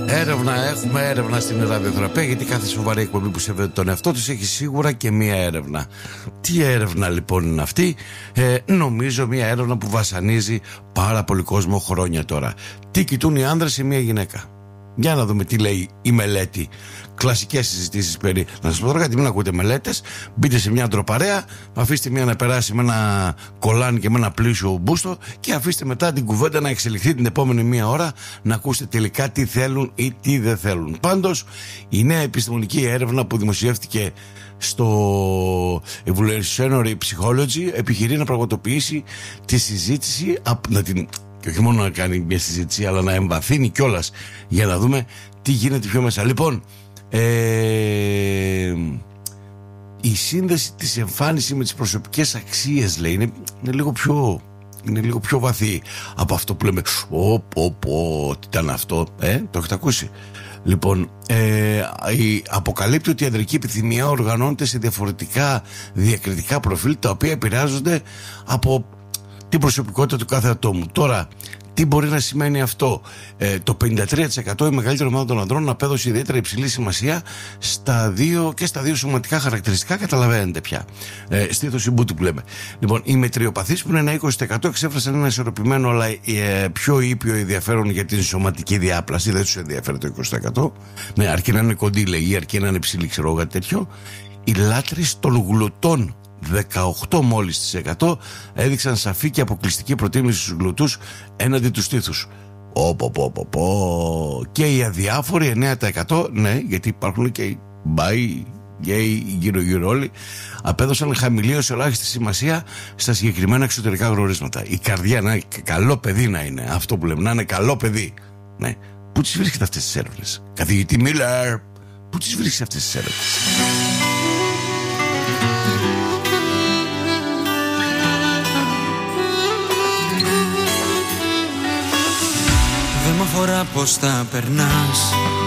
Έχουμε έρευνα στην ραδιοθεραπεία, γιατί κάθε σοβαρή εκπομπή που σέβεται τον εαυτό της έχει σίγουρα και μία έρευνα. Τι έρευνα λοιπόν είναι αυτή? Νομίζω μία έρευνα που βασανίζει πάρα πολύ κόσμο χρόνια τώρα. Τι κοιτούν οι άνδρες σε μία γυναίκα? Για να δούμε τι λέει η μελέτη. Κλασικές συζητήσεις περί. Να σας πω τώρα κάτι, μην ακούτε μελέτες. Μπείτε σε μια ντροπαρέα, αφήστε μια να περάσει με ένα κολάνι και με ένα πλούσιο μπούστο και αφήστε μετά την κουβέντα να εξελιχθεί την επόμενη μία ώρα, να ακούσετε τελικά τι θέλουν ή τι δεν θέλουν. Πάντως, η νέα επιστημονική έρευνα που δημοσιεύτηκε στο Evolutionary Psychology επιχειρεί να πραγματοποιήσει τη συζήτηση, και όχι μόνο να κάνει μια συζήτηση, αλλά να εμβαθύνει κιόλας για να δούμε τι γίνεται πιο μέσα. Λοιπόν, η σύνδεση της εμφάνισης με τις προσωπικές αξίες, λέει, είναι λίγο πιο βαθύ από αυτό που λέμε τι ήταν αυτό, το έχετε ακούσει? Λοιπόν, αποκαλύπτει ότι η ανδρική επιθυμία οργανώνεται σε διαφορετικά διακριτικά προφίλ, τα οποία επηρεάζονται από την προσωπικότητα του κάθε ατόμου. Τώρα, τι μπορεί να σημαίνει αυτό? Το 53% η μεγαλύτερη ομάδα των ανδρών απέδωσε ιδιαίτερα υψηλή σημασία στα δύο σωματικά χαρακτηριστικά, καταλαβαίνετε πια. Στήθος ή μπούτι που λέμε. Λοιπόν, οι μετριοπαθείς, που είναι ένα 20%, εξέφρασαν ένα ισορροπημένο αλλά πιο ήπιο ενδιαφέρον για την σωματική διάπλαση. Δεν τους ενδιαφέρει το 20%. Ναι, αρκεί να είναι κοντή, λέει, ή αρκεί να είναι ψηλή, ξέρω κάτι τέτοιο. Οι λάτρεις των γλουτών, 18 μόλις της 100, έδειξαν σαφή και αποκλειστική προτίμηση στους γλουτούς έναντι του στήθους. Και οι αδιάφοροι 9%, ναι, γιατί υπάρχουν και οι μπάι, γκέι, γύρω όλοι, απέδωσαν χαμηλή ως ελάχιστη σημασία στα συγκεκριμένα εξωτερικά γνωρίσματα. Η καρδιά, να είναι καλό παιδί, να είναι αυτό που λέμε, να είναι καλό παιδί. Ναι. Πού τις βρίσκεται αυτές τις έρευνες, καθηγητή Μίλλερ? Πού τις βρίσκεται αυτές τις έρευνες? Δεν μ' αφορά πως τα περνάς,